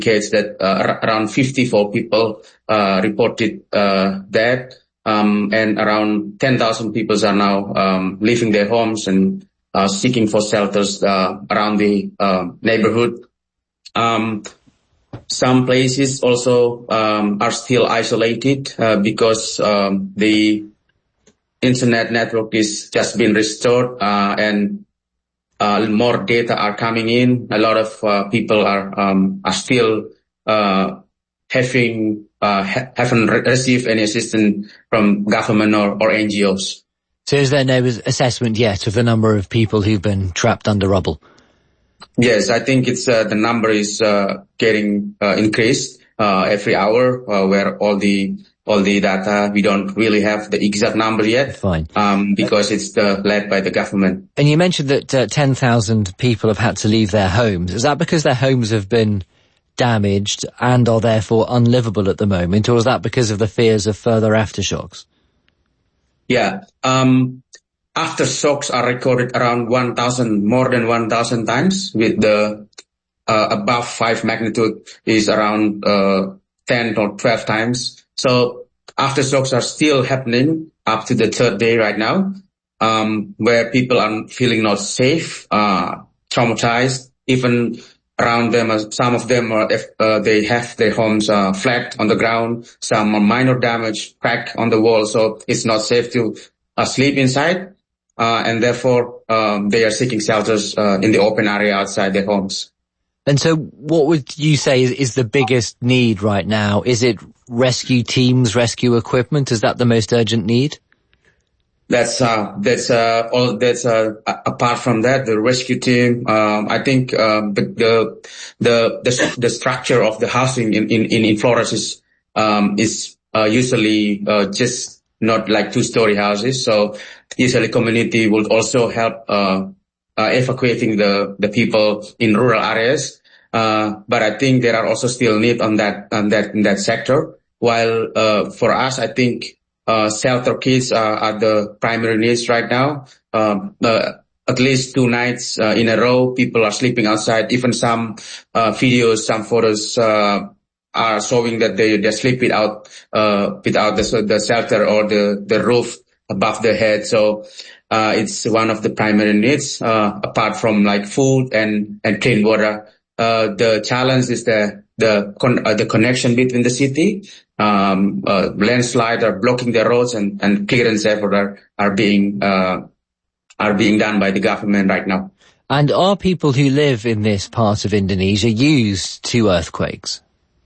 indicates that around 54 people reported dead, and around 10,000 people are now leaving their homes and seeking for shelters around the neighborhood. Some places also are still isolated because the internet network is just been restored and more data are coming in. A lot of people are still haven't received any assistance from government or NGOs. So is there no assessment yet of the number of people who've been trapped under rubble? Yes, I think it's the number is getting increased every hour. Where all the data, we don't really have the exact number yet. Fine. Because it's led by the government. And you mentioned that 10,000 people have had to leave their homes. Is that because their homes have been damaged and are therefore unlivable at the moment, or is that because of the fears of further aftershocks? Yeah. Aftershocks are recorded around more than 1,000 times, with the above 5 magnitude is around 10 or 12 times. So aftershocks are still happening up to the third day right now, where people are feeling not safe, traumatized, even around them. Some of them they have their homes flat on the ground, some are minor damage, crack on the wall, so it's not safe to sleep inside. And therefore, they are seeking shelters in the open area outside their homes. And so what would you say is the biggest need right now? Is it rescue teams, rescue equipment? Is that the most urgent need? That's apart from that, the rescue team, I think, the structure of the housing in Flores is usually, just not like 2-story houses. So usually community would also help, evacuating the people in rural areas. But I think there are also still need in that sector. While, for us, I think, shelter kits are the primary needs right now. At least 2 nights in a row, people are sleeping outside. Even some videos, some photos are showing that they sleep without the shelter or the roof above their head. So it's one of the primary needs, apart from like food and clean water. The challenge is the connection between the city. Landslide are blocking the roads and clearance effort are being done by the government right now. And are people who live in this part of Indonesia used to earthquakes?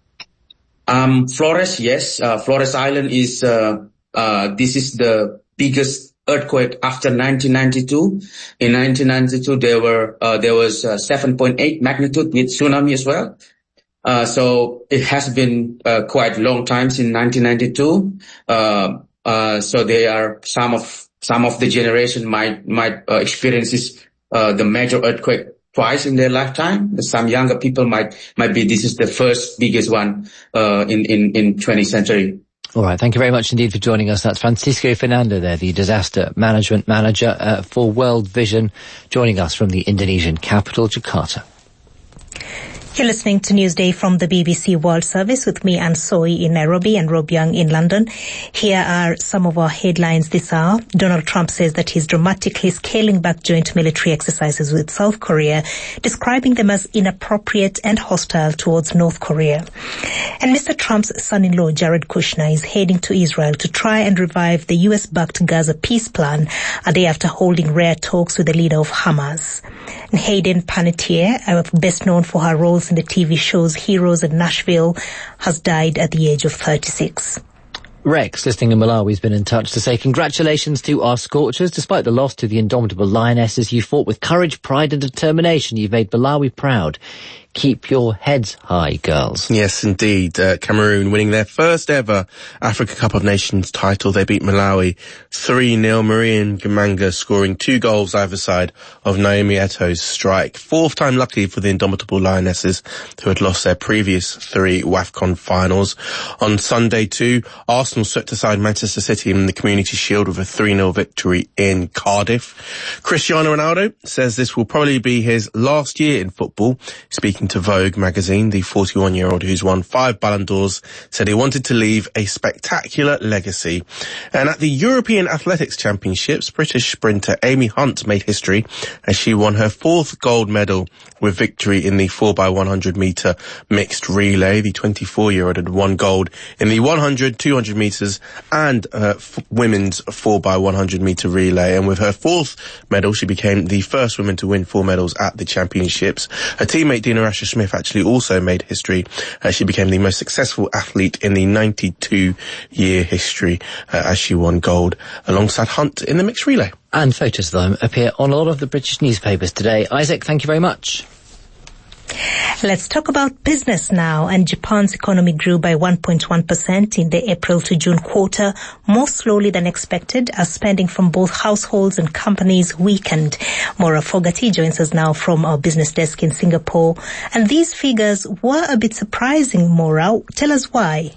Flores, yes. Flores Island is this is the biggest earthquake after 1992. In 1992, there was 7.8 magnitude with tsunami as well. So it has been quite a long time since 1992. So they are some of the generation might experience the major earthquake twice in their lifetime. Some younger people might be this is the first biggest one in 20th century. All right, thank you very much indeed for joining us. That's Francisco Fernando there, the Disaster Management Manager for World Vision, joining us from the Indonesian capital, Jakarta. You're listening to Newsday from the BBC World Service with me, Anne Soy, in Nairobi and Rob Young in London. Here are some of our headlines this hour. Donald Trump says that he's dramatically scaling back joint military exercises with South Korea, describing them as inappropriate and hostile towards North Korea. And Mr. Trump's son-in-law, Jared Kushner, is heading to Israel to try and revive the US-backed Gaza peace plan a day after holding rare talks with the leader of Hamas. And Hayden Panettiere, best known for her roles in the TV shows Heroes and Nashville, has died at the age of 36. Rex, listening in Malawi, has been in touch to say congratulations to our Scorchers. Despite the loss to the indomitable Lionesses, you fought with courage, pride and determination. You've made Malawi proud. Keep your heads high, girls. Yes, indeed. Cameroon winning their first ever Africa Cup of Nations title. They beat Malawi 3-0. Marian Gamanga scoring 2 goals either side of Naomi Eto's strike. 4th time lucky for the indomitable Lionesses, who had lost their previous 3 WAFCON finals. On Sunday too, Arsenal swept aside Manchester City in the Community Shield with a 3-0 victory in Cardiff. Cristiano Ronaldo says this will probably be his last year in football. Speaking Speaking to Vogue magazine, the 41-year-old who's won 5 Ballon d'Ors said he wanted to leave a spectacular legacy. And at the European Athletics Championships, British sprinter Amy Hunt made history as she won her 4th gold medal with victory in the 4x100 metre mixed relay. The 24-year-old had won gold in the 100, 200 metres and women's 4x100 metre relay. And with her 4th medal, she became the first woman to win 4 medals at the championships. Her teammate Dina Rasher-Smith actually also made history. She became the most successful athlete in the 92-year history as she won gold alongside Hunt in the mixed relay. And photos of them appear on a lot of the British newspapers today. Isaac, thank you very much. Let's talk about business now. And Japan's economy grew by 1.1% in the April to June quarter, more slowly than expected, as spending from both households and companies weakened. Maura Fogarty joins us now from our business desk in Singapore. And these figures were a bit surprising, Maura. Tell us why.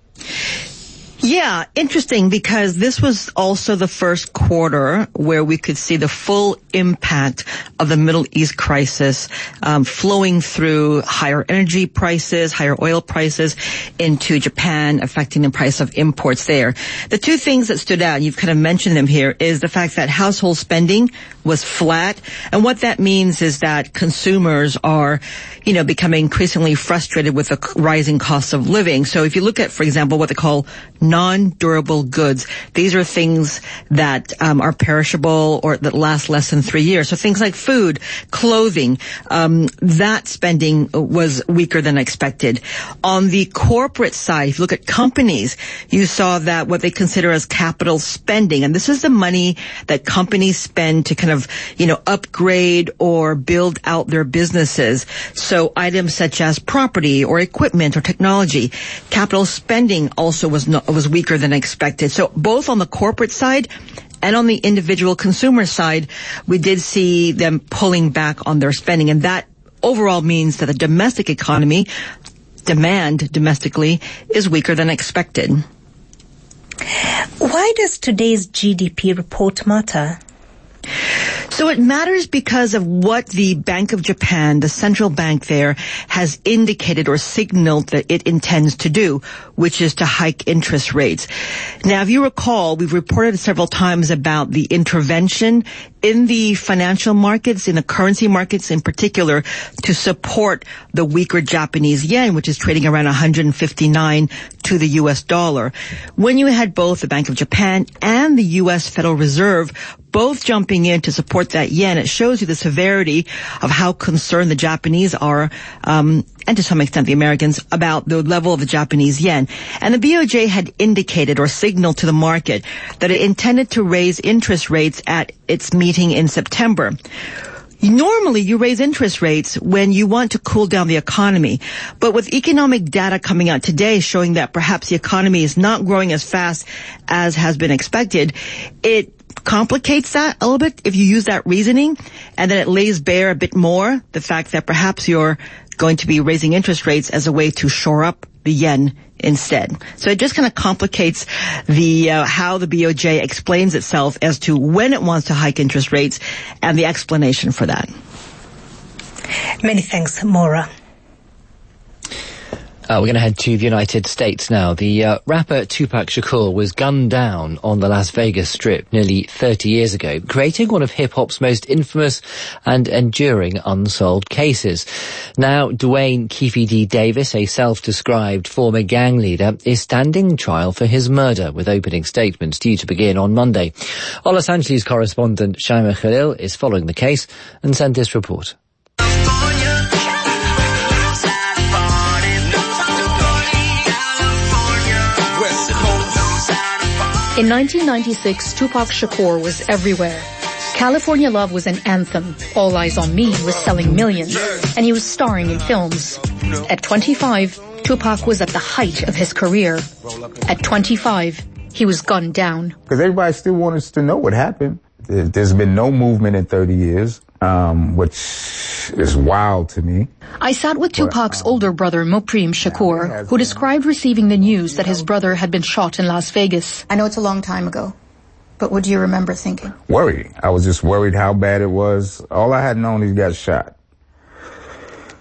Yeah, interesting, because this was also the first quarter where we could see the full impact of the Middle East crisis flowing through higher energy prices, higher oil prices into Japan, affecting the price of imports there. The two things that stood out, you've kind of mentioned them here, is the fact that household spending was flat. And what that means is that consumers are, becoming increasingly frustrated with the rising cost of living. So if you look at, for example, what they call non-durable goods, these are things that are perishable or that last less than 3 years. So things like food, clothing, that spending was weaker than expected. On the corporate side, if you look at companies, you saw that what they consider as capital spending, and this is the money that companies spend to kind of, upgrade or build out their businesses. So items such as property or equipment or technology, capital spending also was weaker than expected. So both on the corporate side and on the individual consumer side, we did see them pulling back on their spending. And that overall means that the domestic economy, demand domestically, is weaker than expected. Why does today's GDP report matter? So it matters because of what the Bank of Japan, the central bank there, has indicated or signaled that it intends to do, which is to hike interest rates. Now, if you recall, we've reported several times about the intervention in the financial markets, in the currency markets in particular, to support the weaker Japanese yen, which is trading around 159 to the US dollar. When you had both the Bank of Japan and the US Federal Reserve both jumping in to support that yen, it shows you the severity of how concerned the Japanese are, and to some extent the Americans, about the level of the Japanese yen. And the BOJ had indicated or signaled to the market that it intended to raise interest rates at its meeting in September. Normally, you raise interest rates when you want to cool down the economy. But with economic data coming out today showing that perhaps the economy is not growing as fast as has been expected, it complicates that a little bit if you use that reasoning, and then it lays bare a bit more the fact that perhaps you're going to be raising interest rates as a way to shore up the yen instead. So it just kind of complicates the how the BOJ explains itself as to when it wants to hike interest rates and the explanation for Many thanks, Maura. We're going to head to the United States now. The rapper Tupac Shakur was gunned down on the Las Vegas Strip nearly 30 years ago, creating one of hip-hop's most infamous and enduring unsolved cases. Now, Dwayne Keefe D. Davis, a self-described former gang leader, is standing trial for his murder, with opening statements due to begin on Monday. Our Los Angeles correspondent Shaima Khalil is following the case and sent this report. In 1996, Tupac Shakur was everywhere. California Love was an anthem. All Eyes on Me was selling millions, and he was starring in films. At 25, Tupac was at the height of his career. At 25, he was gunned down. Because everybody still wants to know what happened. There's been no movement in 30 years, which is wild to me. I sat with Tupac's older brother, Mopreme Shakur, who described receiving the news that his brother had been shot in Las Vegas. I know it's a long time ago, but what do you remember thinking? Worried. I was just worried how bad it was. All I had known is he got shot.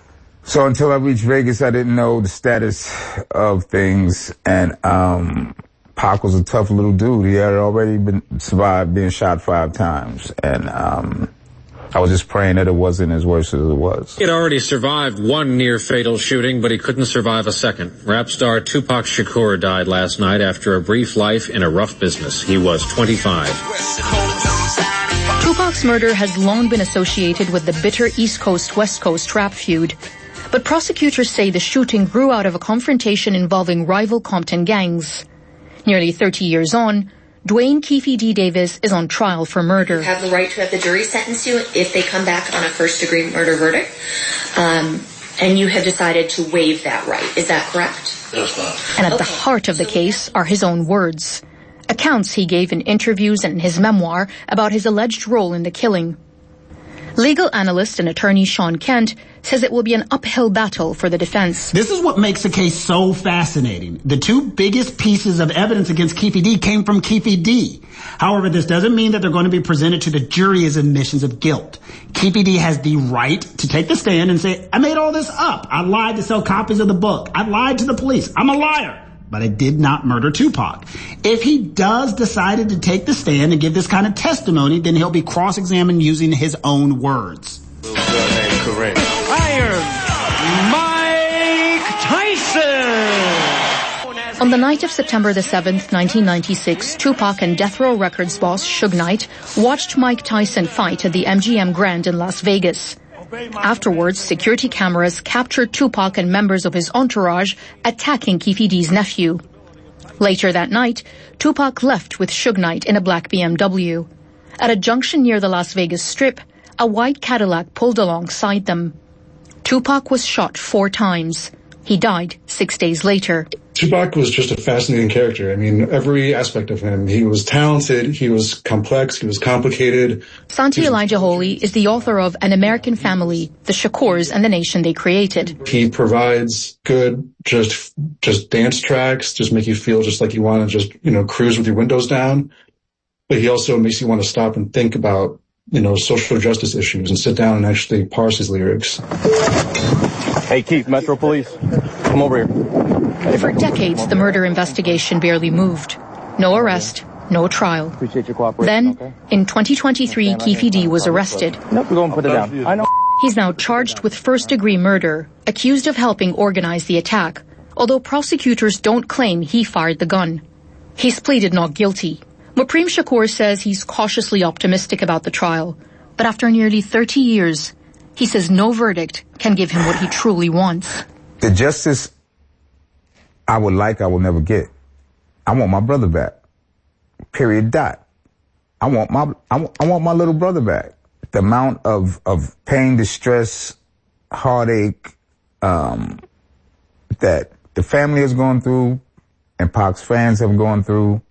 So until I reached Vegas, I didn't know the status of things. And Pac was a tough little dude. He had already survived being shot 5 times. And I was just praying that it wasn't as worse as it was. He had already survived one near-fatal shooting, but he couldn't survive a second. Rap star Tupac Shakur died last night after a brief life in a rough business. He was 25. Tupac's murder has long been associated with the bitter East Coast-West Coast rap feud. But prosecutors say the shooting grew out of a confrontation involving rival Compton gangs. Nearly 30 years on, Dwayne Keefe D. Davis is on trial for murder. You have the right to have the jury sentence you if they come back on a first-degree murder verdict. And you have decided to waive that right. Is that correct? Yes, ma'am. And at the heart of the case are his own words. Accounts he gave in interviews and in his memoir about his alleged role in the killing. Legal analyst and attorney Sean Kent says it will be an uphill battle for the defense. This is what makes the case so fascinating. The 2 biggest pieces of evidence against Keefe D came from Keefe D. However, this doesn't mean that they're going to be presented to the jury as admissions of guilt. Keefe D has the right to take the stand and say, I made all this up. I lied to sell copies of the book. I lied to the police. I'm a liar. But I did not murder Tupac. If he does decide to take the stand and give this kind of testimony, then he'll be cross-examined using his own words. Iron Mike Tyson! On the night of September the 7th, 1996, Tupac and Death Row Records boss Suge Knight watched Mike Tyson fight at the MGM Grand in Las Vegas. Afterwards, security cameras captured Tupac and members of his entourage attacking Keefe D's nephew. Later that night, Tupac left with Suge Knight in a black BMW. At a junction near the Las Vegas Strip, a white Cadillac pulled alongside them. Tupac was shot 4 times. He died 6 days later. Tupac was just a fascinating character. I mean, every aspect of him. He was talented, he was complex, he was complicated. Santi Elijah Holy is the author of An American Family, The Shakurs and the Nation They Created. He provides good, just dance tracks, just make you feel just like you want to just, cruise with your windows down. But he also makes you want to stop and think about, social justice issues and sit down and actually parse his lyrics. Hey, Keith, Metro Police, come over here. For decades, the murder investigation barely moved. No arrest, no trial. Appreciate your cooperation. Then, in 2023, Keefe D was arrested. Nope, we're going to put it down. I know. He's now charged with first-degree murder, accused of helping organize the attack, although prosecutors don't claim he fired the gun. He's pleaded not guilty. Mopreme Shakur says he's cautiously optimistic about the trial, but after nearly 30 years, he says no verdict can give him what he truly wants. The justice I will never get. I want my brother back. Period. Dot. I want my little brother back. The amount of pain, distress, heartache that the family has gone through and Pac's fans have gone through,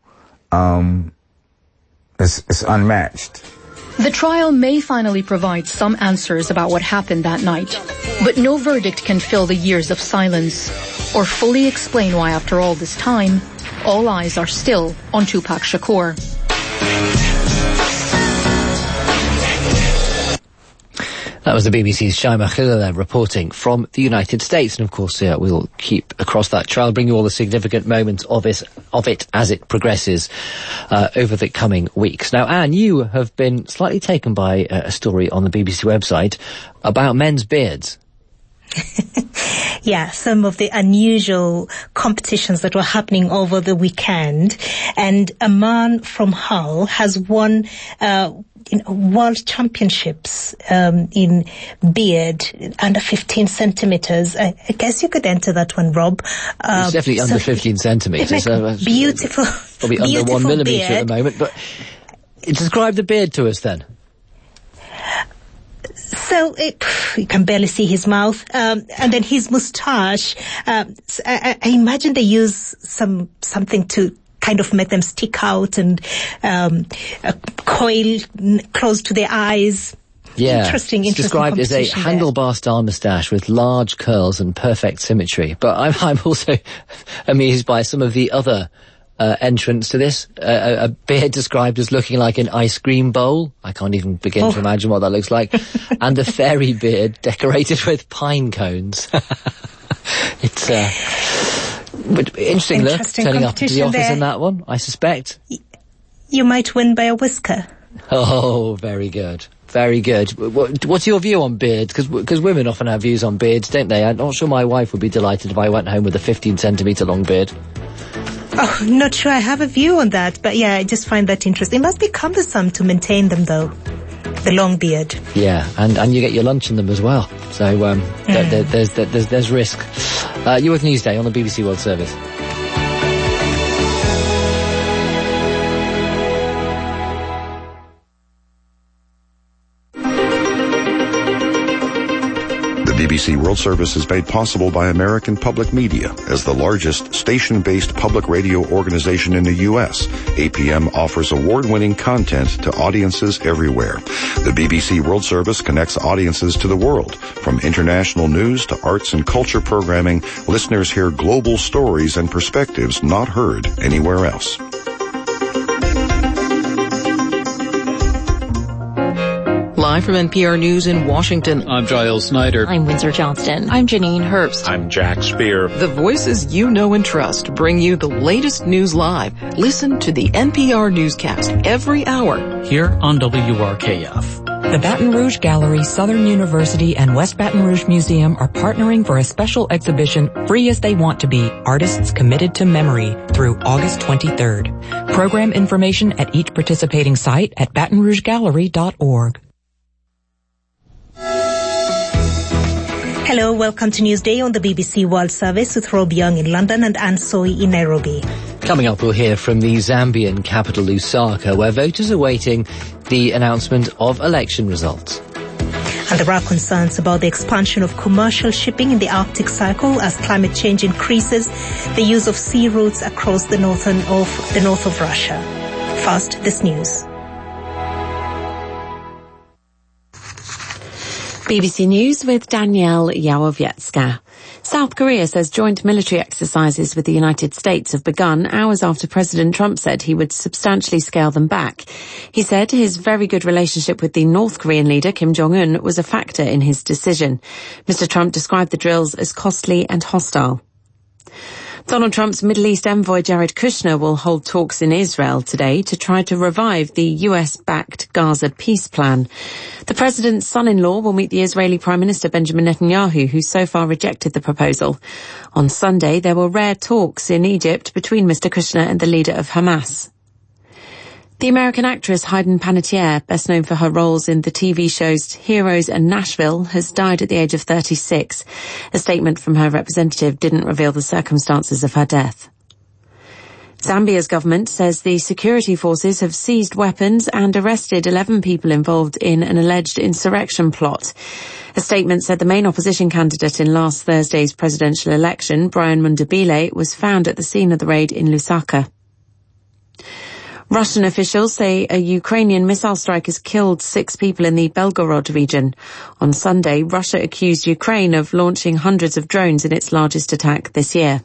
it's unmatched. The trial may finally provide some answers about what happened that night, but no verdict can fill the years of silence or fully explain why after all this time, all eyes are still on Tupac Shakur. That was the BBC's Shaima Khilala reporting from the United States. And of course, we'll keep across that trial, bring you all the significant moments of it as it progresses over the coming weeks. Now, Anne, you have been slightly taken by a story on the BBC website about men's beards. Yeah, some of the unusual competitions that were happening over the weekend. And a man from Hull has won world championships in beard under 15 centimeters. I guess you could enter that one, Rob. It's definitely under 15 centimeters. Beautiful. Probably beautiful under 1 millimetre beard. at the moment. But describe the beard to us then. So you can barely see his mouth, and then his moustache. I imagine they use something to kind of make them stick out, and a coil close to their eyes. Yeah, interesting. It's described as a handlebar style moustache with large curls and perfect symmetry. But I'm also amused by some of the other entrance to this. A beard described as looking like an ice cream bowl. I can't even begin to imagine what that looks like. And a fairy beard decorated with pine cones. It's interesting look, turning up to the office in that one, I suspect. You might win by a whisker. Oh, very good. Very good. What's your view on beards? Because women often have views on beards, don't they? I'm not sure my wife would be delighted if I went home with a 15-centimetre long beard. Oh, not sure I have a view on that, but yeah, I just find that interesting. It must be cumbersome to maintain them, though. The long beard. Yeah, and you get your lunch in them as well. So there's risk. You're with Newsday on the BBC World Service. The BBC World Service is made possible by American Public Media. As the largest station-based public radio organization in the U.S., APM offers award-winning content to audiences everywhere. The BBC World Service connects audiences to the world. From international news to arts and culture programming, listeners hear global stories and perspectives not heard anywhere else. Live from NPR News in Washington, I'm Giles Snyder. I'm Windsor Johnston. I'm Janine Herbst. I'm Jack Spear. The voices you know and trust bring you the latest news live. Listen to the NPR Newscast every hour here on WRKF. The Baton Rouge Gallery, Southern University, and West Baton Rouge Museum are partnering for a special exhibition, Free as They Want to Be, Artists Committed to Memory, through August 23rd. Program information at each participating site at batonrougegallery.org. Hello, welcome to Newsday on the BBC World Service with Rob Young in London and Anne Soy in Nairobi. Coming up, we'll hear from the Zambian capital Lusaka, where voters are waiting the announcement of election results. And there are concerns about the expansion of commercial shipping in the Arctic Circle as climate change increases the use of sea routes across the north of Russia. First, this news. BBC News with Danielle Yawowiecka. South Korea says joint military exercises with the United States have begun hours after President Trump said he would substantially scale them back. He said his very good relationship with the North Korean leader Kim Jong-un was a factor in his decision. Mr. Trump described the drills as costly and hostile. Donald Trump's Middle East envoy Jared Kushner will hold talks in Israel today to try to revive the US-backed Gaza peace plan. The president's son-in-law will meet the Israeli Prime Minister Benjamin Netanyahu, who so far rejected the proposal. On Sunday, there were rare talks in Egypt between Mr. Kushner and the leader of Hamas. The American actress Hayden Panettiere, best known for her roles in the TV shows Heroes and Nashville, has died at the age of 36. A statement from her representative didn't reveal the circumstances of her death. Zambia's government says the security forces have seized weapons and arrested 11 people involved in an alleged insurrection plot. A statement said the main opposition candidate in last Thursday's presidential election, Brian Mundabile, was found at the scene of the raid in Lusaka. Russian officials say a Ukrainian missile strike has killed 6 people in the Belgorod region. On Sunday, Russia accused Ukraine of launching hundreds of drones in its largest attack this year.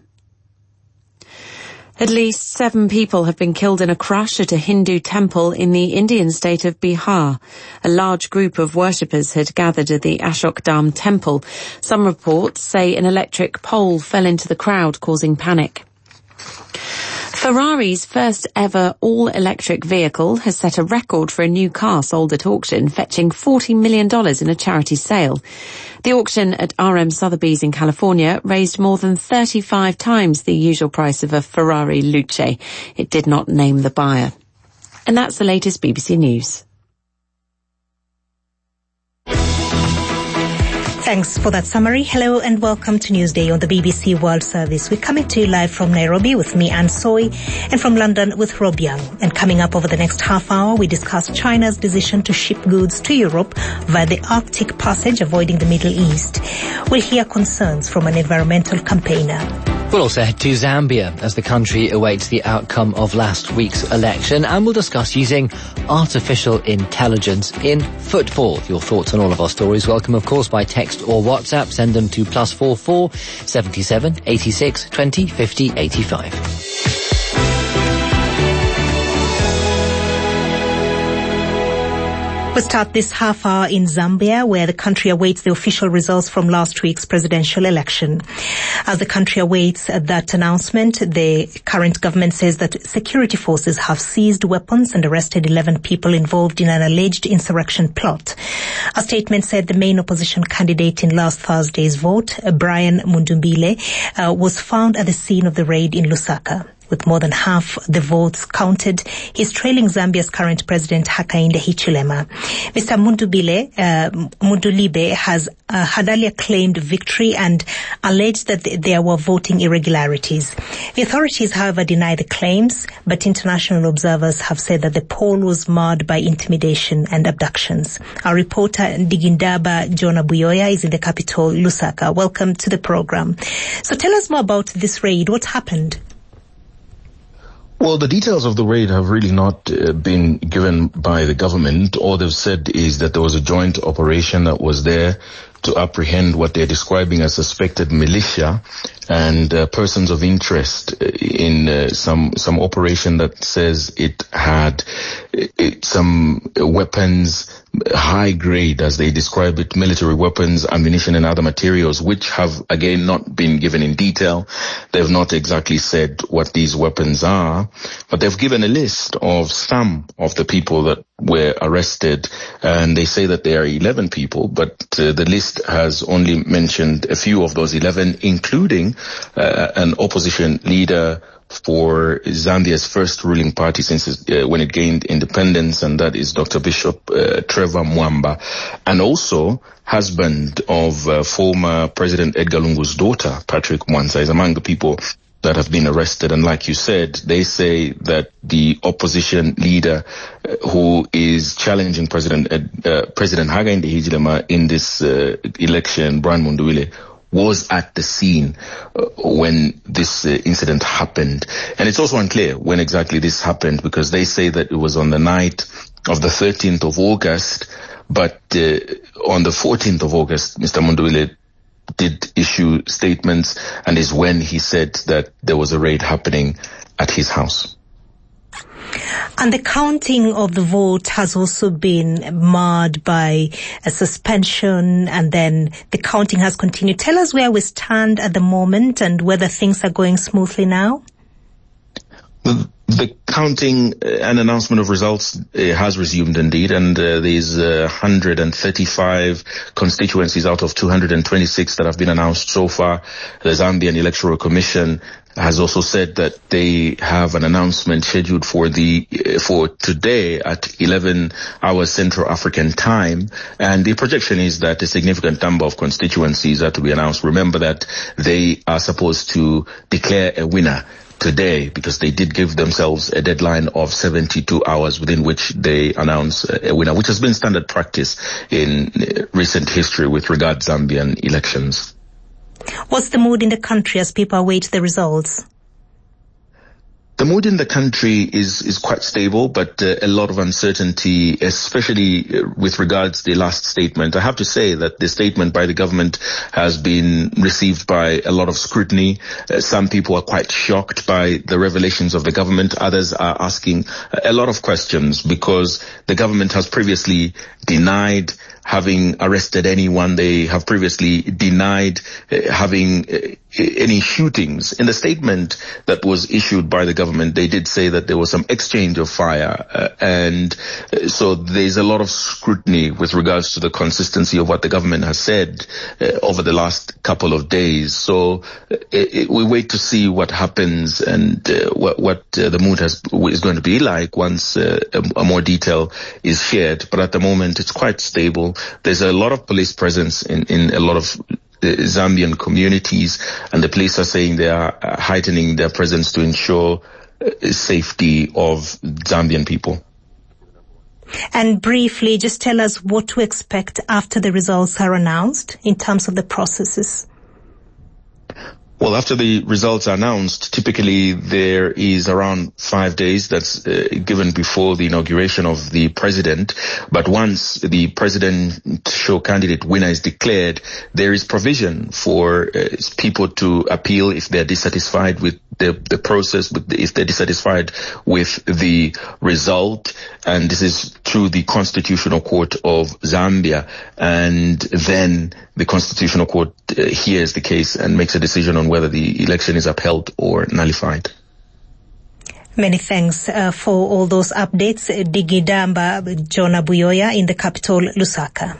At least 7 people have been killed in a crash at a Hindu temple in the Indian state of Bihar. A large group of worshippers had gathered at the Ashok Dham temple. Some reports say an electric pole fell into the crowd, causing panic. Ferrari's first ever all-electric vehicle has set a record for a new car sold at auction, fetching $40 million in a charity sale. The auction at RM Sotheby's in California raised more than 35 times the usual price of a Ferrari Luce. It did not name the buyer. And that's the latest BBC News. Thanks for that summary. Hello and welcome to Newsday on the BBC World Service. We're coming to you live from Nairobi with me, Anne Soy, and from London with Rob Young. And coming up over the next half hour, we discuss China's decision to ship goods to Europe via the Arctic Passage, avoiding the Middle East. We'll hear concerns from an environmental campaigner. We'll also head to Zambia as the country awaits the outcome of last week's election, and we'll discuss using artificial intelligence in football. Your thoughts on all of our stories welcome, of course, by text or WhatsApp. Send them to +44 77 86 20 50 85. We start this half hour in Zambia, where the country awaits the official results from last week's presidential election. As the country awaits that announcement, the current government says that security forces have seized weapons and arrested 11 people involved in an alleged insurrection plot. A statement said the main opposition candidate in last Thursday's vote, Brian Mundumbile, was found at the scene of the raid in Lusaka. With more than half the votes counted, he's trailing Zambia's current president, Hakainde Hichilema. Mr. Mundulibe had earlier claimed victory and alleged that there were voting irregularities. The authorities, however, deny the claims, but international observers have said that the poll was marred by intimidation and abductions. Our reporter, Ndigindaba Jonah Buyoya, is in the capital, Lusaka. Welcome to the program. So tell us more about this raid. What happened? Well, the details of the raid have really not been given by the government. All they've said is that there was a joint operation that was there to apprehend what they're describing as suspected militia and persons of interest in some operation that says it had some weapons, high grade, as they describe it, military weapons, ammunition and other materials, which have again not been given in detail. They've not exactly said what these weapons are, but they've given a list of some of the people that were arrested, and they say that there are 11 people, but the list has only mentioned a few of those 11, including an opposition leader for Zambia's first ruling party since when it gained independence, and that is Dr. Bishop Trevor Mwamba, and also husband of former President Edgar Lungu's daughter, Patrick Mwanza, is among the people that have been arrested. And like you said, they say that the opposition leader who is challenging President Hakainde Hichilema in this election, Brian Mundumbile, was at the scene when this incident happened. And it's also unclear when exactly this happened, because they say that it was on the night of the 13th of August, but on the 14th of August, Mr. Mundumbile did issue statements, and is when he said that there was a raid happening at his house. And the counting of the vote has also been marred by a suspension, and then the counting has continued. Tell us where we stand at the moment and whether things are going smoothly now. The counting and announcement of results has resumed indeed, and there's 135 constituencies out of 226 that have been announced so far. The Zambian Electoral Commission has also said that they have an announcement scheduled for today at 11 hours Central African time, and the projection is that a significant number of constituencies are to be announced. Remember that they are supposed to declare a winner today, because they did give themselves a deadline of 72 hours within which they announce a winner, which has been standard practice in recent history with regard to Zambian elections. What's the mood in the country as people await the results? The mood in the country is quite stable, but a lot of uncertainty, especially with regards to the last statement. I have to say that the statement by the government has been received by a lot of scrutiny. Some people are quite shocked by the revelations of the government. Others are asking a lot of questions, because the government has previously denied having arrested anyone. They have previously denied having any shootings. In the statement that was issued by the government, they did say that there was some exchange of fire, and so there's a lot of scrutiny with regards to the consistency of what the government has said over the last couple of days. So we wait to see what happens and what the mood is going to be like once a more detail is shared. But at the moment, it's quite stable. There's a lot of police presence in a lot of Zambian communities, and the police are saying they are heightening their presence to ensure safety of Zambian people. And briefly, just tell us what to expect after the results are announced in terms of the processes. Well, after the results are announced, typically there is around 5 days that's given before the inauguration of the president. But once the presidential candidate winner is declared, there is provision for people to appeal if they're dissatisfied with the process, if they're dissatisfied with the result, and this is through the Constitutional Court of Zambia, and then the Constitutional Court hears the case and makes a decision on whether the election is upheld or nullified. Many thanks for all those updates. Digidamba Jonah Buyoya in the capital, Lusaka.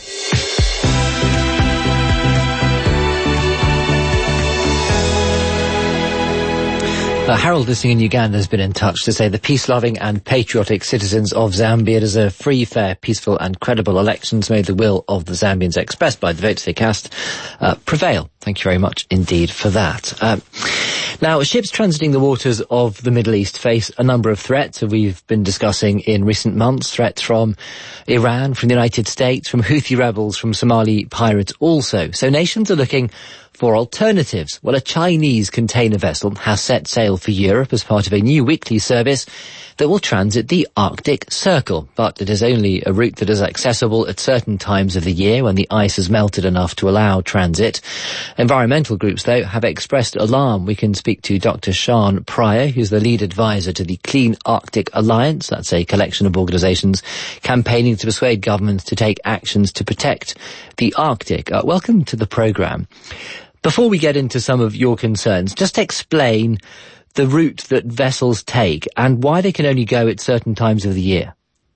Harold, listening in Uganda, has been in touch to say the peace-loving and patriotic citizens of Zambia deserve free, fair, peaceful and credible elections. May the will of the Zambians expressed by the votes they cast prevail. Thank you very much indeed for that. Now, ships transiting the waters of the Middle East face a number of threats that we've been discussing in recent months. Threats from Iran, from the United States, from Houthi rebels, from Somali pirates also. So nations are looking for alternatives. Well, a Chinese container vessel has set sail for Europe as part of a new weekly service that will transit the Arctic Circle. But it is only a route that is accessible at certain times of the year when the ice has melted enough to allow transit. Environmental groups, though, have expressed alarm. We can speak to Dr. Sian Pryor, who's the lead advisor to the Clean Arctic Alliance. That's a collection of organisations campaigning to persuade governments to take actions to protect the Arctic. Welcome to the programme. Before we get into some of your concerns, just explain the route that vessels take and why they can only go at certain times of the year.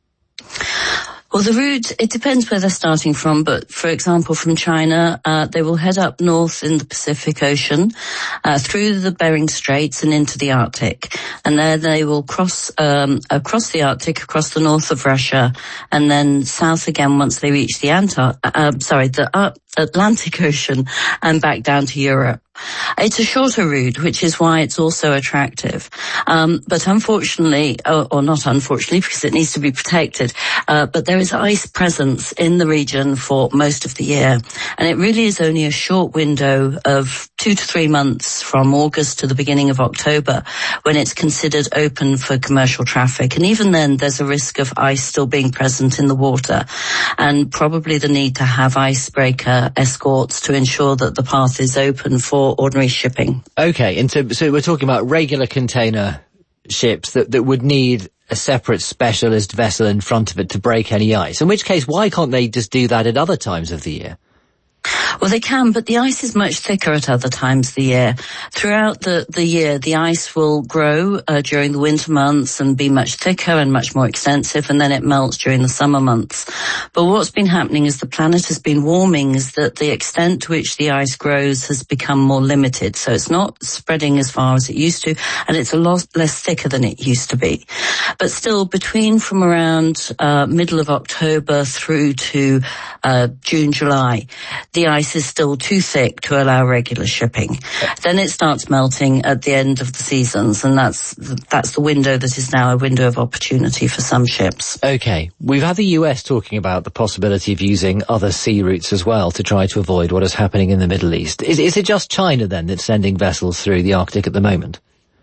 Well, the route, it depends where they're starting from, but for example, from China, they will head up north in the Pacific Ocean, through the Bering Straits and into the Arctic. And there they will cross the Arctic, across the north of Russia, and then south again once they reach the Atlantic Ocean and back down to Europe. It's a shorter route, which is why it's also attractive. But unfortunately, or not unfortunately, because it needs to be protected, but there is ice presence in the region for most of the year. And it really is only a short window of 2 to 3 months from August to the beginning of October when it's considered open for commercial traffic. And even then, there's a risk of ice still being present in the water and probably the need to have icebreaker escorts to ensure that the path is open for ordinary shipping. Okay, and so we're talking about regular container ships that would need a separate specialist vessel in front of it to break any ice. In which case, why can't they just do that at other times of the year? Well, they can, but the ice is much thicker at other times of the year. Throughout the year, the ice will grow during the winter months and be much thicker and much more extensive, and then it melts during the summer months. But what's been happening as the planet has been warming is that the extent to which the ice grows has become more limited. So it's not spreading as far as it used to, and it's a lot less thicker than it used to be. But still, from around middle of October through to June, July, the ice is still too thick to allow regular shipping. Then it starts melting at the end of the seasons, and that's the window that is now a window of opportunity for some ships. Okay. We've had the US talking about the possibility of using other sea routes as well to try to avoid what is happening in the Middle East. Is it just China then that's sending vessels through the Arctic at the moment?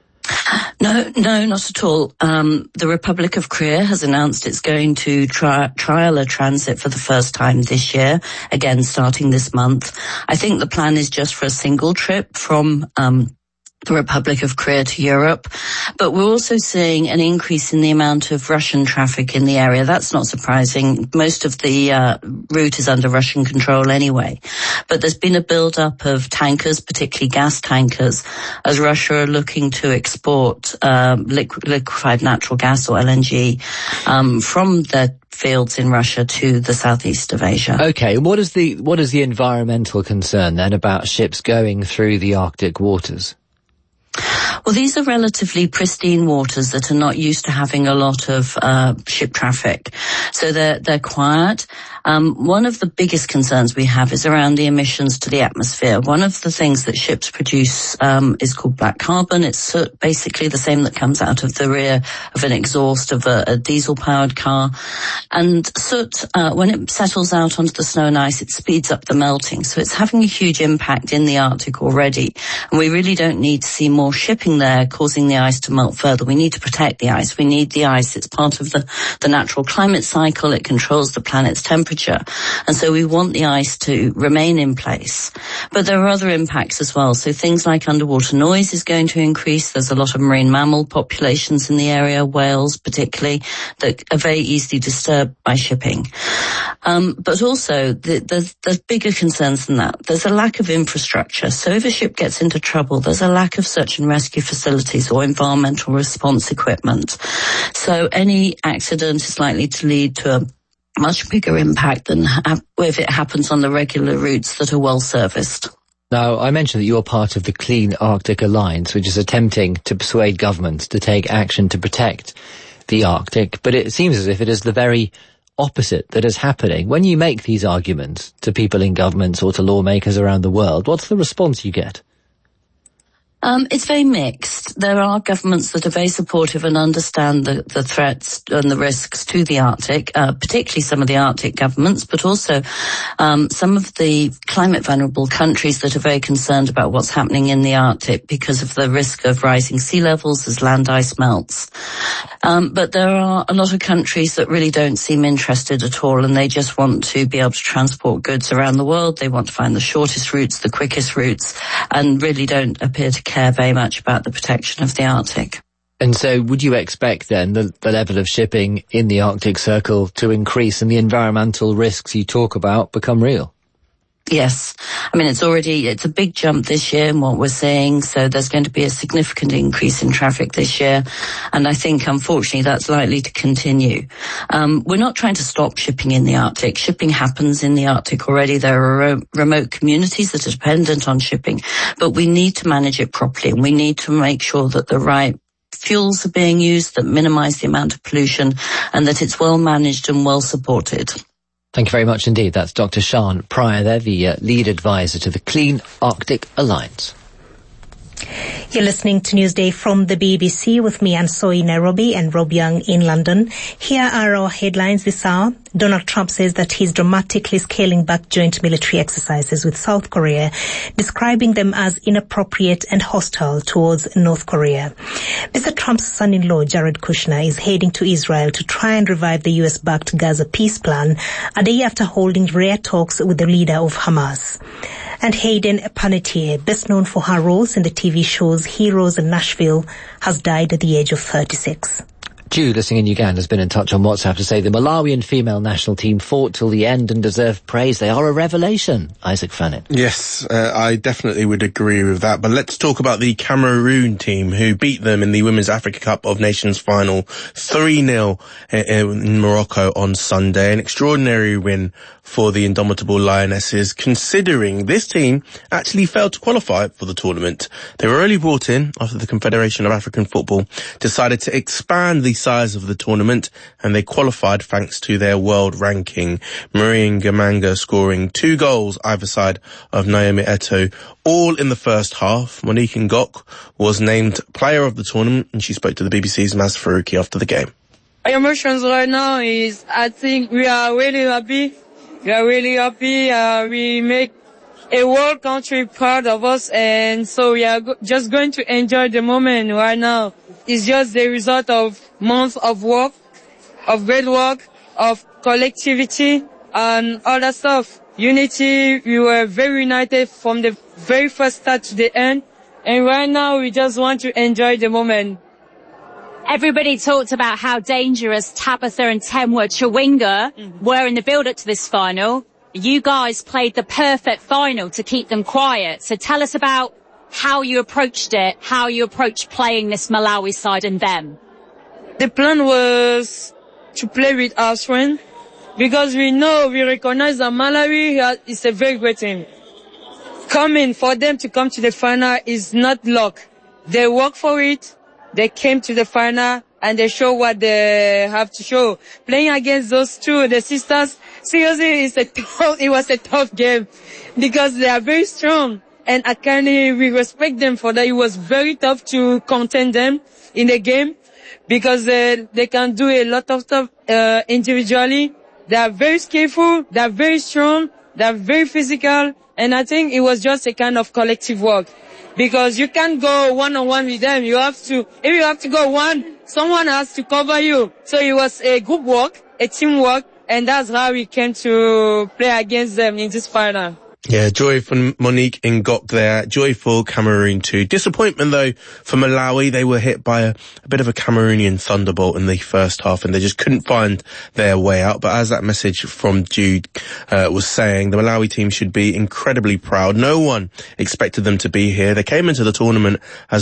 No, not at all. The Republic of Korea has announced it's going to trial a transit for the first time this year, again starting this month. I think the plan is just for a single trip from the Republic of Korea to Europe, but we're also seeing an increase in the amount of Russian traffic in the area. That's not surprising. Most of the route is under Russian control anyway. But there's been a build-up of tankers, particularly gas tankers, as Russia are looking to export liquefied natural gas or LNG from their fields in Russia to the southeast of Asia. Okay, what is the environmental concern then about ships going through the Arctic waters? Well, these are relatively pristine waters that are not used to having a lot of ship traffic. So they're quiet. One of the biggest concerns we have is around the emissions to the atmosphere. One of the things that ships produce is called black carbon. It's soot, basically the same that comes out of the rear of an exhaust of a diesel-powered car. And soot, when it settles out onto the snow and ice, it speeds up the melting. So it's having a huge impact in the Arctic already. And we really don't need to see more shipping there causing the ice to melt further. We need to protect the ice. We need the ice. It's part of the natural climate cycle. It controls the planet's temperature. temperature. And so we want the ice to remain in place. But there are other impacts as well. So things like underwater noise is going to increase. There's a lot of marine mammal populations in the area, whales particularly, that are very easily disturbed by shipping. But also, there's bigger concerns than that. There's a lack of infrastructure. So if a ship gets into trouble, there's a lack of search and rescue facilities or environmental response equipment. So any accident is likely to lead to a much bigger impact than if it happens on the regular routes that are well serviced. Now, I mentioned that you're part of the Clean Arctic Alliance, which is attempting to persuade governments to take action to protect the Arctic, but it seems as if it is the very opposite that is happening. When you make these arguments to people in governments or to lawmakers around the world, what's the response you get? It's very mixed. There are governments that are very supportive and understand the threats and the risks to the Arctic, particularly some of the Arctic governments, but also some of the climate vulnerable countries that are very concerned about what's happening in the Arctic because of the risk of rising sea levels as land ice melts. But there are a lot of countries that really don't seem interested at all, and they just want to be able to transport goods around the world. They want to find the shortest routes, the quickest routes, and really don't appear to care very much about the protection of the Arctic. And so would you expect then the level of shipping in the Arctic Circle to increase and the environmental risks you talk about become real? Yes. I mean, it's a big jump this year in what we're seeing. So there's going to be a significant increase in traffic this year. And I think, unfortunately, that's likely to continue. We're not trying to stop shipping in the Arctic. Shipping happens in the Arctic already. There are remote communities that are dependent on shipping, but we need to manage it properly, and we need to make sure that the right fuels are being used that minimize the amount of pollution and that it's well managed and well supported. Thank you very much indeed. That's Dr. Sian Pryor there, the lead advisor to the Clean Arctic Alliance. You're listening to Newsday from the BBC with me, Anne Soy in Nairobi, and Rob Young in London. Here are our headlines this hour. Donald Trump says that he's dramatically scaling back joint military exercises with South Korea, describing them as inappropriate and hostile towards North Korea. Mr. Trump's son-in-law, Jared Kushner, is heading to Israel to try and revive the US-backed Gaza peace plan a day after holding rare talks with the leader of Hamas. And Hayden Panettiere, best known for her roles in the TV shows Heroes and Nashville, has died at the age of 36. Jude, listening in Uganda, has been in touch on WhatsApp to say the Malawian female national team fought till the end and deserve praise. They are a revelation. Isaac Fannin. Yes, I definitely would agree with that. But let's talk about the Cameroon team who beat them in the Women's Africa Cup of Nations final 3-0 in Morocco on Sunday. An extraordinary win for the indomitable Lionesses, considering this team actually failed to qualify for the tournament. They were only brought in after the Confederation of African Football decided to expand the size of the tournament, and they qualified thanks to their world ranking. Marie Ngamanga scoring 2 goals either side of Naomi Eto'o, all in the first half. Monique Ngok was named player of the tournament, and she spoke to the BBC's Maz Faruqi after the game. My emotions right now is, I think we are really happy. We are really happy. We make a world country proud of us, and so we are just going to enjoy the moment right now. It's just the result of months of work, of great work, of collectivity, and all that stuff. Unity, we were very united from the very first start to the end, and right now we just want to enjoy the moment. Everybody talked about how dangerous Tabitha and Temwa Chawinga were in the build-up to this final. You guys played the perfect final to keep them quiet. So tell us about how you approached it, how you approached playing this Malawi side and them. The plan was to play with our strength because we recognize that Malawi is a very great team. For them to come to the final is not luck. They work for it. They came to the final and they show what they have to show. Playing against those two, the sisters, seriously, it was a tough game because they are very strong. And Akani, we respect them for that. It was very tough to contain them in the game because they can do a lot of stuff individually. They are very skillful, they are very strong, they are very physical, and I think it was just a kind of collective work. Because you can't go one-on-one with them. If you have to go one, someone has to cover you. So it was a group work, a teamwork, and that's how we came to play against them in this final. Yeah, joy for Monique Ngok there. Joy for Cameroon too. Disappointment though for Malawi. They were hit by a bit of a Cameroonian thunderbolt in the first half and they just couldn't find their way out. But as that message from Jude was saying, the Malawi team should be incredibly proud. No one expected them to be here. They came into the tournament as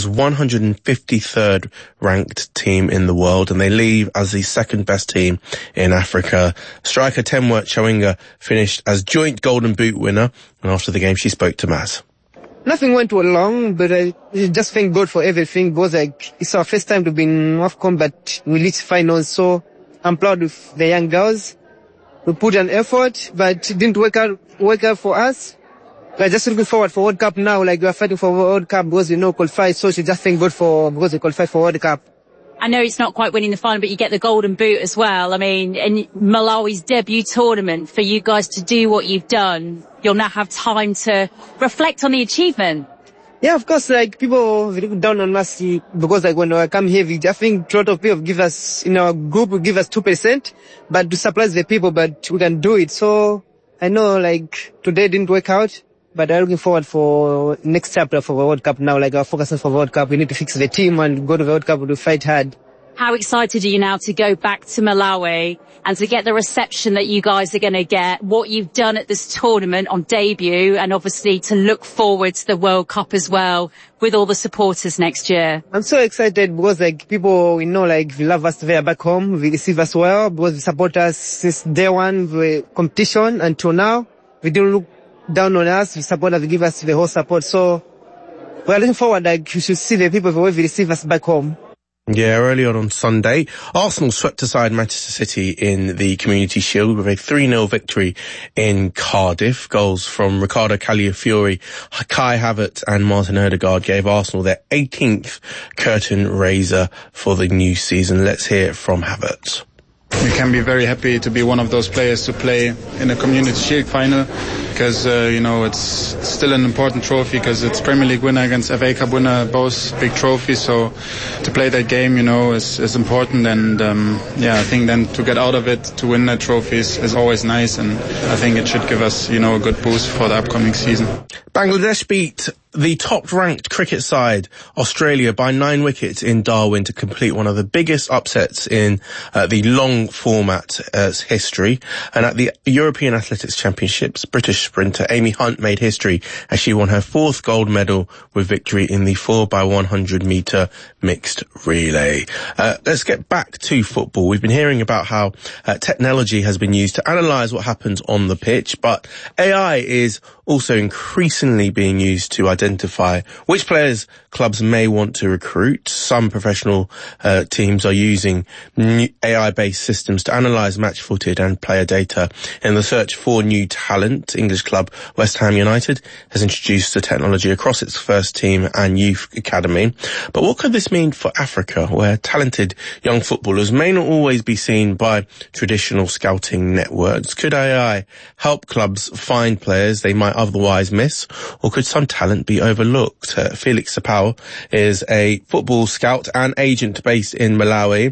153rd ranked team in the world and they leave as the second best team in Africa. Striker Temwa Chawinga finished as joint Golden Boot winner. And after the game, she spoke to Maz. Nothing went wrong, but I just thank God for everything. Because it's our first time to be in AFCON, but we reached finals. So I'm proud of the young girls. We put an effort, but it didn't work out for us. We're just looking forward for World Cup now. Like we're fighting for World Cup because we know qualify. So she just thank God because we qualify for World Cup. I know it's not quite winning the final, but you get the Golden Boot as well. I mean, in Malawi's debut tournament, for you guys to do what you've done, you'll now have time to reflect on the achievement. Yeah, of course, like people look down on us because like when I come here, I think a lot of people give us, in our group, will give us 2%, but to surprise the people, but we can do it. So I know like today didn't work out. But I'm looking forward for next chapter for the World Cup now. Like our focus is for World Cup. We need to fix the team and go to the World Cup to fight hard. How excited are you now to go back to Malawi and to get the reception that you guys are going to get, what you've done at this tournament on debut, and obviously to look forward to the World Cup as well with all the supporters next year? I'm so excited because like people we know like we love us there back home. We receive us well because they support us since day one of the competition until now. We didn't look down on us, we support us, give us the whole support. So we're looking forward, like you should see the people who will receive us back home. Yeah, early on Sunday, Arsenal swept aside Manchester City in the Community Shield with a 3-0 victory in Cardiff. Goals from Ricardo Calafiori, Kai Havertz and Martin Odegaard gave Arsenal their 18th curtain raiser for the new season. Let's hear it from Havertz. We can be very happy to be one of those players to play in a Community Shield final because, it's still an important trophy because it's Premier League winner against FA Cup winner, both big trophies. So to play that game, is important. And, I think then to get out of it, to win that trophy is always nice. And I think it should give us, a good boost for the upcoming season. Bangladesh beat the top-ranked cricket side, Australia, by 9 wickets in Darwin to complete one of the biggest upsets in the long format history. And at the European Athletics Championships, British sprinter Amy Hunt made history as she won her 4th gold medal with victory in the 4x100 metre mixed relay. Let's get back to football. We've been hearing about how technology has been used to analyse what happens on the pitch, but AI is also increasingly being used to identify which players clubs may want to recruit. Some professional teams are using new AI-based systems to analyse match footage and player data in the search for new talent. English club West Ham United has introduced the technology across its first team and youth academy. But what could this mean for Africa, where talented young footballers may not always be seen by traditional scouting networks? Could AI help clubs find players they might otherwise miss, or could some talent be overlooked? Felix Sapau is a football scout and agent based in Malawi.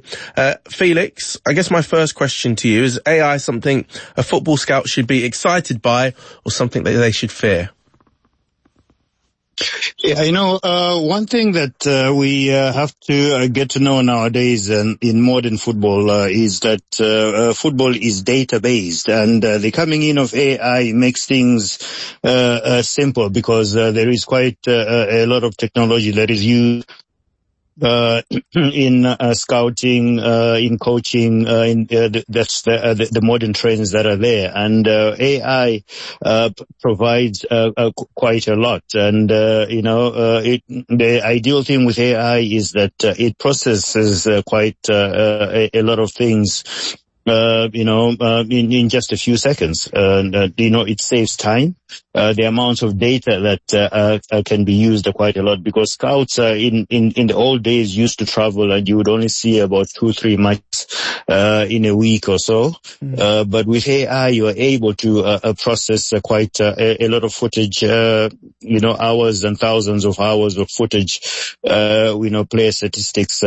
Felix, I guess my first question to you is AI something a football scout should be excited by or something that they should fear? Yeah, one thing that we have to get to know nowadays in modern football is that football is data-based, and the coming in of AI makes things simple because there is quite a lot of technology that is used in scouting, in coaching, that's the modern trends that are there, and AI provides quite a lot. And the ideal thing with AI is that it processes quite a lot of things in just a few seconds. It saves time. the amount of data that can be used quite a lot, because scouts in the old days used to travel and you would only see about 2-3 matches in a week or so. But with AI, you are able to process quite a lot of footage, hours and thousands of hours of footage, player statistics,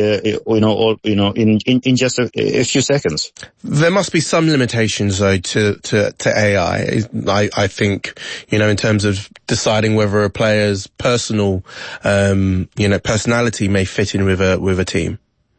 in just a few seconds. There must be some limitations though to AI. I think, in terms of deciding whether a player's personal, personality may fit in with a team.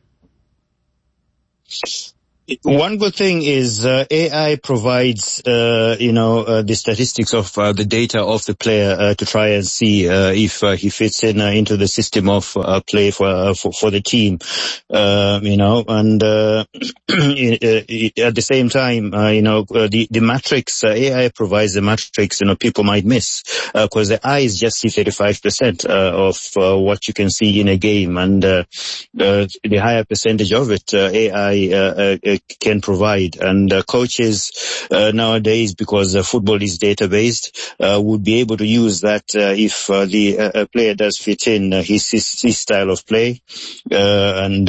One good thing is AI provides, the statistics of the data of the player to try and see if he fits into the system of play for the team, and at the same time, the matrix, AI provides the matrix, people might miss, because the eyes just see 35% of what you can see in a game, and the higher percentage of it, AI can provide. And coaches nowadays, because football is data-based, would be able to use that if the player does fit in his style of play, and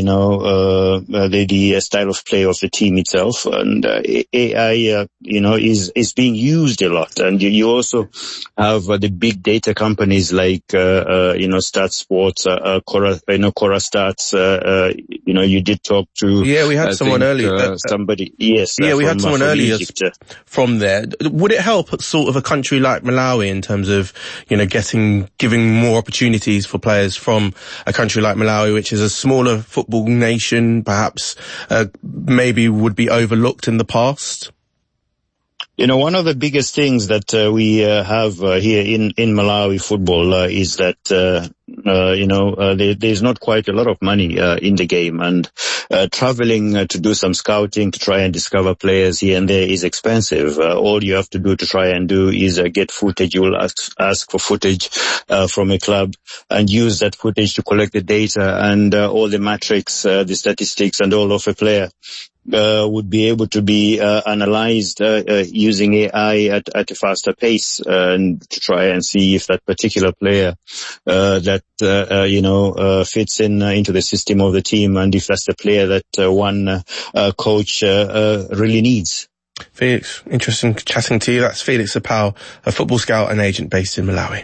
the style of play of the team itself. And AI, is being used a lot. And you also have the big data companies like, Stat Sports, Cora Stats. You did talk to. Yeah, we had someone earlier. Somebody, yes. Yeah, we had someone earlier Egypt. From there. Would it help sort of a country like Malawi in terms of, giving more opportunities for players from a country like Malawi, which is a smaller football nation, perhaps, maybe would be overlooked in the past? One of the biggest things that we have here in Malawi football is that there's not quite a lot of money in the game, and traveling to do some scouting to try and discover players here and there is expensive. All you have to do to try and do is get footage. You will ask for footage from a club and use that footage to collect the data and all the metrics, the statistics and all of a player. Would be able to be analyzed using AI at a faster pace, and to try and see if that particular player fits into the system of the team, and if that's the player that one coach really needs. Felix, interesting chatting to you. That's Felix Apau, a football scout and agent based in Malawi.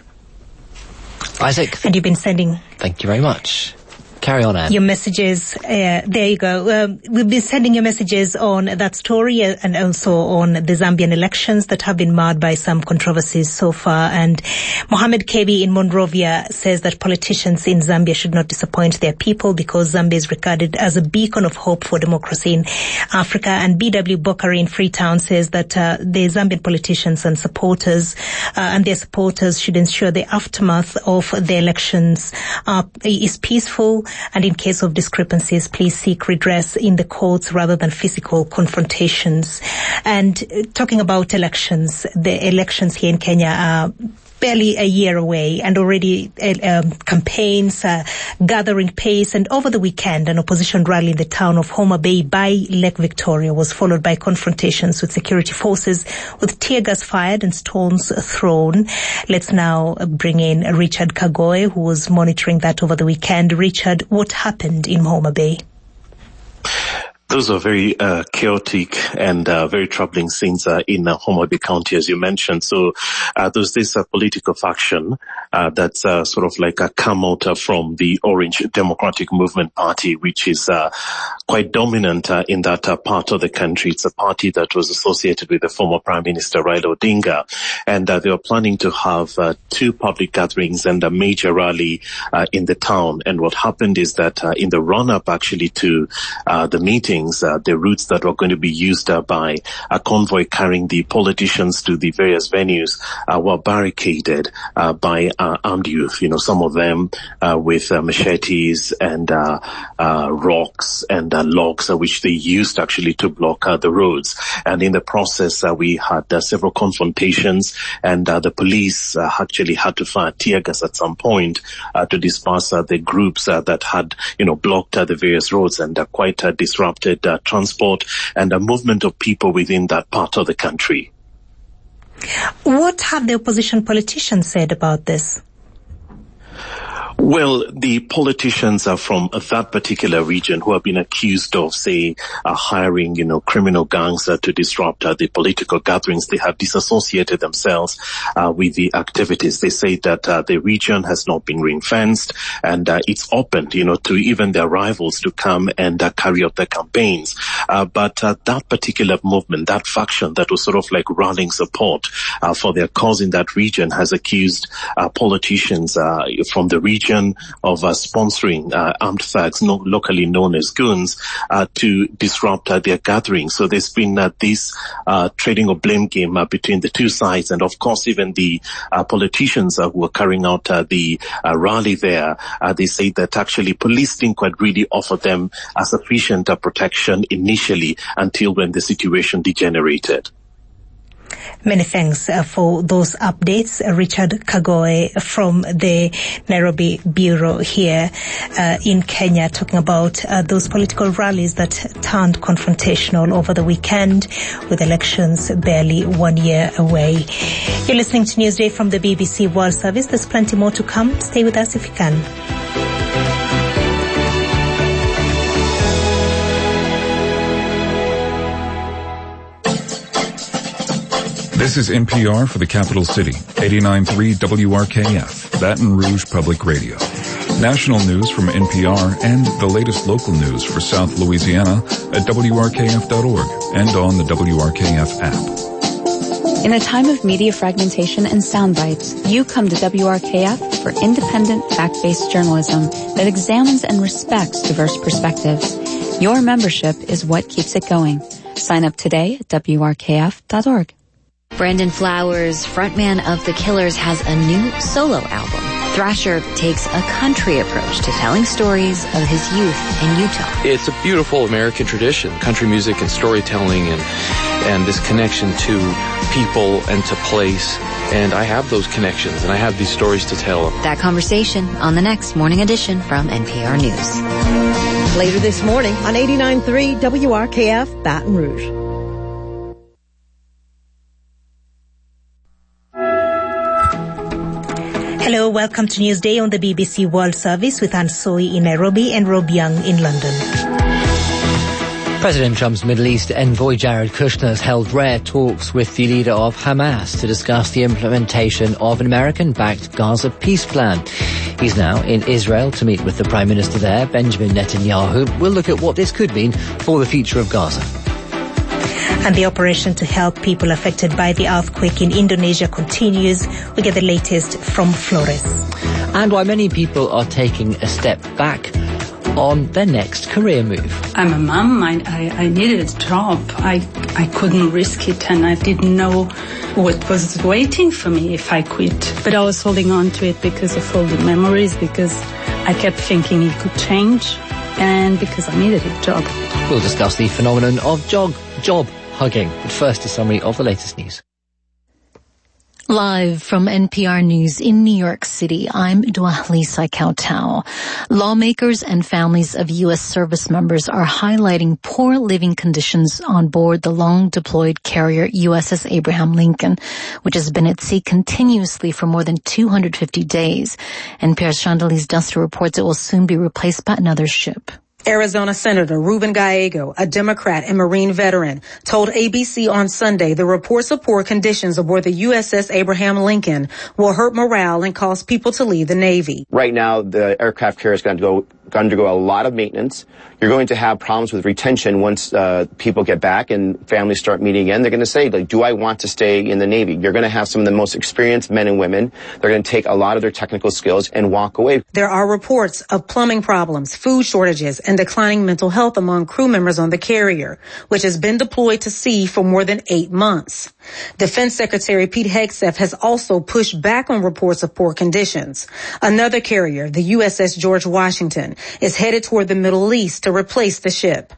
Isaac. And you've been sending. Thank you very much. Carry on, Anne. Your messages, there you go. We'll be sending your messages on that story and also on the Zambian elections that have been marred by some controversies so far. And Mohammed Kebi in Monrovia says that politicians in Zambia should not disappoint their people because Zambia is regarded as a beacon of hope for democracy in Africa. And B.W. Bokari in Freetown says that the Zambian politicians and supporters and their supporters should ensure the aftermath of the elections is peaceful. And in case of discrepancies, please seek redress in the courts rather than physical confrontations. And talking about elections, the elections here in Kenya are barely a year away, and already campaigns gathering pace. And over the weekend, an opposition rally in the town of Homa Bay by Lake Victoria was followed by confrontations with security forces, with tear gas fired and stones thrown. Let's now bring in Richard Kagoe, who was monitoring that over the weekend. Richard, what happened in Homa Bay? Those are very chaotic and very troubling scenes in Homa Bay County, as you mentioned. So there's this political faction that's sort of like come out from the Orange Democratic Movement Party, which is quite dominant in that part of the country. It's a party that was associated with the former Prime Minister Raila Odinga, and they were planning to have two public gatherings and a major rally in the town. And what happened is that in the run-up actually to the meeting, the routes that were going to be used by a convoy carrying the politicians to the various venues were barricaded by armed youth. Some of them with machetes and rocks and logs, which they used actually to block the roads. And in the process, we had several confrontations, and the police actually had to fire tear gas at some point to disperse the groups that had, blocked the various roads and quite disrupted transport and a movement of people within that part of the country. What have the opposition politicians said about this? Well, the politicians are from that particular region who have been accused of, say, hiring, criminal gangs to disrupt the political gatherings. They have disassociated themselves with the activities. They say that the region has not been ring-fenced and it's open, to even their rivals to come and carry out their campaigns. But that particular movement, that faction that was sort of like rallying support for their cause in that region has accused politicians from the region of sponsoring armed thugs, locally known as goons, to disrupt their gatherings. So there's been this trading of blame game between the two sides, and of course even the politicians who were carrying out the rally there, they say that actually police didn't quite really offer them sufficient protection initially until when the situation degenerated. Many thanks for those updates. Richard Kagoe from the Nairobi Bureau here in Kenya, talking about those political rallies that turned confrontational over the weekend, with elections barely 1 year away. You're listening to Newsday from the BBC World Service. There's plenty more to come. Stay with us if you can. This is NPR for the capital city, 89.3 WRKF, Baton Rouge Public Radio. National news from NPR and the latest local news for South Louisiana at WRKF.org and on the WRKF app. In a time of media fragmentation and sound bites, you come to WRKF for independent, fact-based journalism that examines and respects diverse perspectives. Your membership is what keeps it going. Sign up today at WRKF.org. Brandon Flowers, frontman of The Killers, has a new solo album. Thrasher takes a country approach to telling stories of his youth in Utah. It's a beautiful American tradition, country music and storytelling and this connection to people and to place. And I have those connections and I have these stories to tell. That conversation on the next Morning Edition from NPR News. Later this morning on 89.3 WRKF Baton Rouge. Hello, welcome to Newsday on the BBC World Service with Anne Soy in Nairobi and Rob Young in London. President Trump's Middle East envoy Jared Kushner has held rare talks with the leader of Hamas to discuss the implementation of an American-backed Gaza peace plan. He's now in Israel to meet with the Prime Minister there, Benjamin Netanyahu. We'll look at what this could mean for the future of Gaza. And the operation to help people affected by the earthquake in Indonesia continues. We get the latest from Flores. And why many people are taking a step back on their next career move. I'm a mom. I needed a job. I couldn't risk it, and I didn't know what was waiting for me if I quit. But I was holding on to it because of all the memories, because I kept thinking it could change, and because I needed a job. We'll discuss the phenomenon of job hugging. But first, a summary of the latest news. Live from NPR News in New York City, I'm Dwali Saikautau. Lawmakers and families of U.S. service members are highlighting poor living conditions on board the long-deployed carrier USS Abraham Lincoln, which has been at sea continuously for more than 250 days. NPR's Chandelize Duster reports it will soon be replaced by another ship. Arizona Senator Ruben Gallego, a Democrat and Marine veteran, told ABC on Sunday the reports of poor conditions aboard the USS Abraham Lincoln will hurt morale and cause people to leave the Navy. Right now, the aircraft carrier is going to undergo a lot of maintenance. You're going to have problems with retention once people get back and families start meeting again. They're going to say, do I want to stay in the Navy? You're going to have some of the most experienced men and women. They're going to take a lot of their technical skills and walk away. There are reports of plumbing problems, food shortages, and declining mental health among crew members on the carrier, which has been deployed to sea for more than 8 months. Defense Secretary Pete Hegseth has also pushed back on reports of poor conditions. Another carrier, the USS George Washington, is headed toward the Middle East to replace the ship.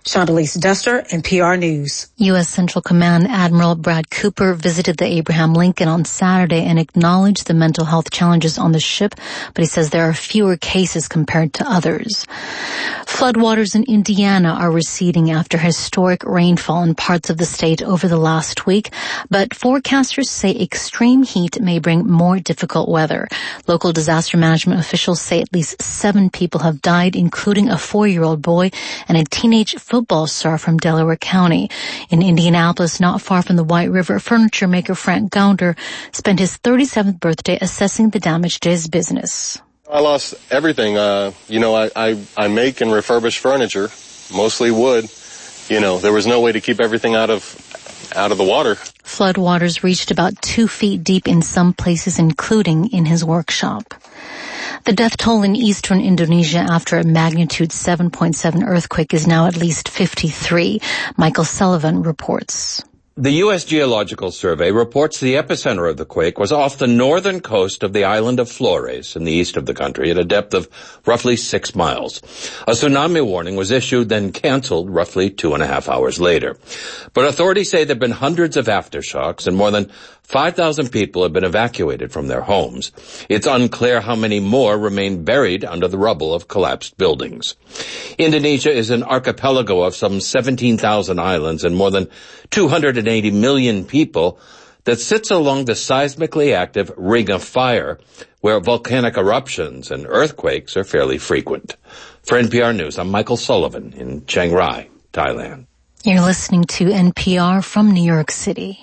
Chantalise Duster, NPR News. U.S. Central Command Admiral Brad Cooper visited the Abraham Lincoln on Saturday and acknowledged the mental health challenges on the ship, but he says there are fewer cases compared to others. Floodwaters in Indiana are receding after historic rainfall in parts of the state over the last week, but forecasters say extreme heat may bring more difficult weather. Local disaster management officials say at least 7 people have died, including a 4-year-old boy and a teenage football star from Delaware County. In Indianapolis, not far from the White River, furniture maker Frank Gounder spent his 37th birthday assessing the damage to his business. I lost everything. I make and refurbish furniture, mostly wood. There was no way to keep everything out of the water. Floodwaters reached about 2 feet deep in some places, including in his workshop. The death toll in eastern Indonesia after a magnitude 7.7 earthquake is now at least 53. Michael Sullivan reports. The U.S. Geological Survey reports the epicenter of the quake was off the northern coast of the island of Flores in the east of the country at a depth of roughly 6 miles. A tsunami warning was issued, then canceled roughly 2.5 hours later. But authorities say there have been hundreds of aftershocks and more than 5,000 people have been evacuated from their homes. It's unclear how many more remain buried under the rubble of collapsed buildings. Indonesia is an archipelago of some 17,000 islands and more than 280 million people that sits along the seismically active Ring of Fire, where volcanic eruptions and earthquakes are fairly frequent. For NPR News, I'm Michael Sullivan in Chiang Rai, Thailand. You're listening to NPR from New York City.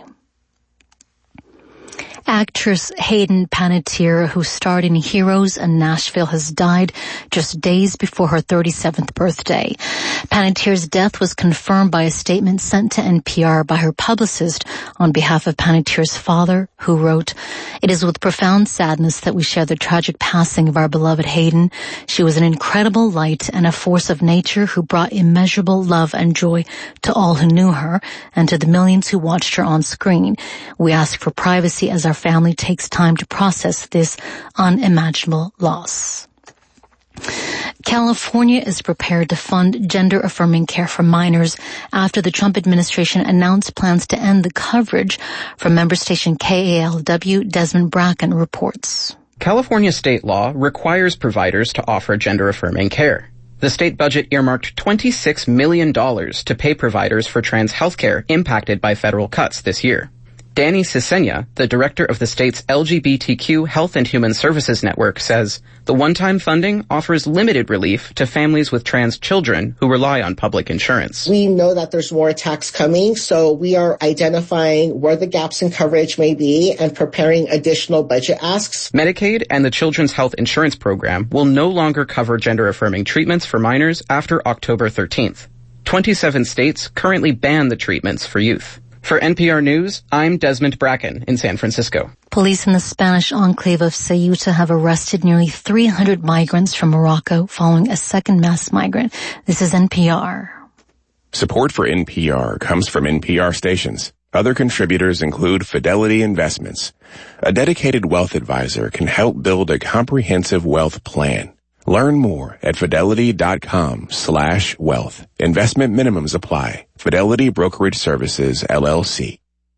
Actress Hayden Panettiere, who starred in Heroes and Nashville, has died just days before her 37th birthday. Panettiere's death was confirmed by a statement sent to NPR by her publicist on behalf of Panettiere's father, who wrote, "It is with profound sadness that we share the tragic passing of our beloved Hayden. She was an incredible light and a force of nature who brought immeasurable love and joy to all who knew her and to the millions who watched her on screen. We ask for privacy as our family takes time to process this unimaginable loss." California is prepared to fund gender-affirming care for minors after the Trump administration announced plans to end the coverage. From member station KALW, Desmond Bracken reports. California state law requires providers to offer gender-affirming care. The state budget earmarked $26 million to pay providers for trans health care impacted by federal cuts this year. Danny Cicenia, the director of the state's LGBTQ Health and Human Services Network, says the one-time funding offers limited relief to families with trans children who rely on public insurance. We know that there's more attacks coming, so we are identifying where the gaps in coverage may be and preparing additional budget asks. Medicaid and the Children's Health Insurance Program will no longer cover gender-affirming treatments for minors after October 13th. 27 states currently ban the treatments for youth. For NPR News, I'm Desmond Bracken in San Francisco. Police in the Spanish enclave of Ceuta have arrested nearly 300 migrants from Morocco following a second mass migrant. This is NPR. Support for NPR comes from NPR stations. Other contributors include Fidelity Investments. A dedicated wealth advisor can help build a comprehensive wealth plan. Learn more at fidelity.com/wealth. Investment minimums apply. Fidelity Brokerage Services, LLC.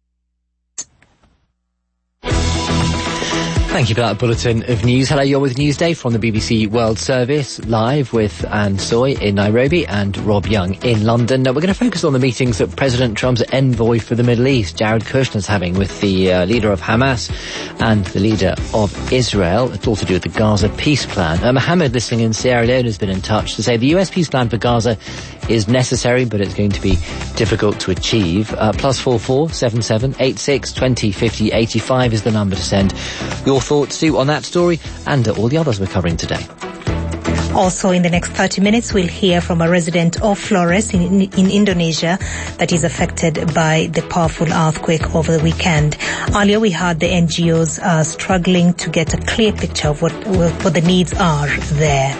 Thank you for that bulletin of news. Hello, you're with Newsday from the BBC World Service, live with Anne Soy in Nairobi and Rob Young in London. Now, we're going to focus on the meetings that President Trump's envoy for the Middle East, Jared Kushner, is having with the leader of Hamas and the leader of Israel. It's all to do with the Gaza peace plan. Mohammed, listening in Sierra Leone, has been in touch to say the US peace plan for Gaza is necessary, but it's going to be difficult to achieve. +44 77 86 20 50 85 is the number to send your thoughts to on that story and all the others we're covering today. Also, in the next 30 minutes, we'll hear from a resident of Flores in Indonesia that is affected by the powerful earthquake over the weekend. Earlier, we heard the NGOs are struggling to get a clear picture of what the needs are there.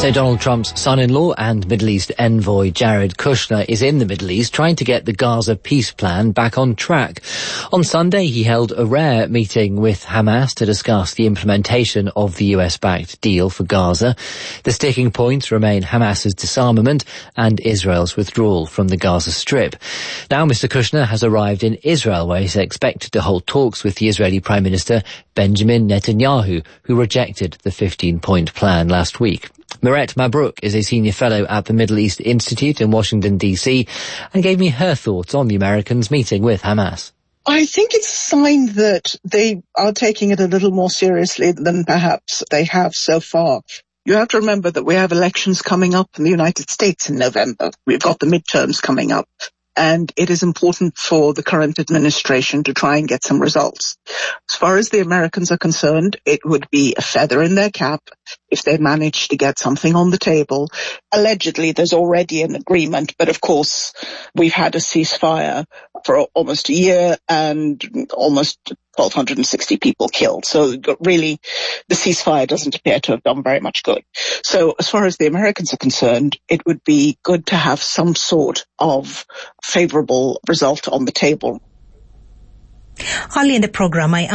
So Donald Trump's son-in-law and Middle East envoy Jared Kushner is in the Middle East trying to get the Gaza peace plan back on track. On Sunday, he held a rare meeting with Hamas to discuss the implementation of the US-backed deal for Gaza. The sticking points remain Hamas's disarmament and Israel's withdrawal from the Gaza Strip. Now Mr. Kushner has arrived in Israel, where he's expected to hold talks with the Israeli Prime Minister Benjamin Netanyahu, who rejected the 15-point plan last week. Miret Mabrouk is a senior fellow at the Middle East Institute in Washington, D.C., and gave me her thoughts on the Americans' meeting with Hamas. I think it's a sign that they are taking it a little more seriously than perhaps they have so far. You have to remember that we have elections coming up in the United States in November. We've got the midterms coming up. And it is important for the current administration to try and get some results. As far as the Americans are concerned, it would be a feather in their cap if they manage to get something on the table. Allegedly, there's already an agreement, but of course, we've had a ceasefire for almost a year and almost 1,260 people killed. So really, the ceasefire doesn't appear to have done very much good. So as far as the Americans are concerned, it would be good to have some sort of favorable result on the table. Early in the program, I